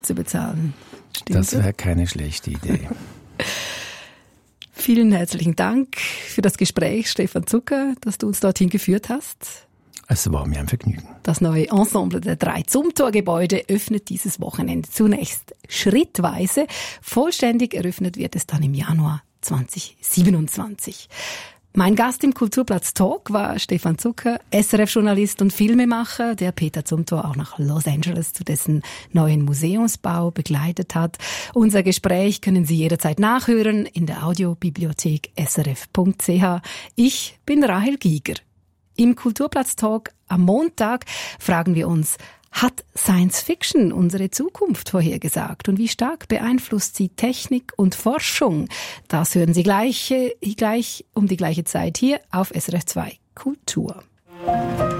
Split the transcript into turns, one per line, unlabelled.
zu bezahlen. Stimmt
das wäre keine schlechte Idee.
Vielen herzlichen Dank für das Gespräch, Stefan Zucker, dass du uns dorthin geführt hast.
Es war mir ein Vergnügen.
Das neue Ensemble der 3 Zumthor-Gebäude öffnet dieses Wochenende zunächst schrittweise. Vollständig eröffnet wird es dann im Januar 2027. Mein Gast im Kulturplatz Talk war Stefan Zucker, SRF-Journalist und Filmemacher, der Peter Zumthor auch nach Los Angeles zu dessen neuen Museumsbau begleitet hat. Unser Gespräch können Sie jederzeit nachhören in der Audiobibliothek srf.ch. Ich bin Rahel Giger. Im Kulturplatz Talk am Montag fragen wir uns, hat Science Fiction unsere Zukunft vorhergesagt? Und wie stark beeinflusst sie Technik und Forschung? Das hören Sie gleich um die gleiche Zeit hier auf SRF 2 Kultur.